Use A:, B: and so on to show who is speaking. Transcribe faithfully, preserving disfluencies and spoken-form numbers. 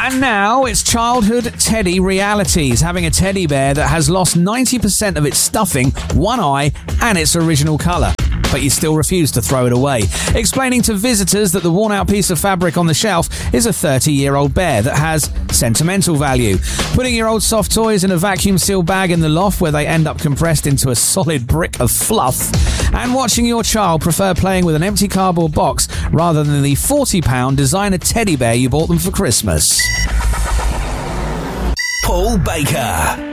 A: And now it's childhood teddy realities. Having a teddy bear that has lost ninety percent of its stuffing, one eye, and its original colour. But you still refuse to throw it away. Explaining to visitors that the worn-out piece of fabric on the shelf is a thirty-year-old bear that has sentimental value. Putting your old soft toys in a vacuum-sealed bag in the loft where they end up compressed into a solid brick of fluff. And watching your child prefer playing with an empty cardboard box rather than the forty pound designer teddy bear you bought them for Christmas.
B: Paul Baker.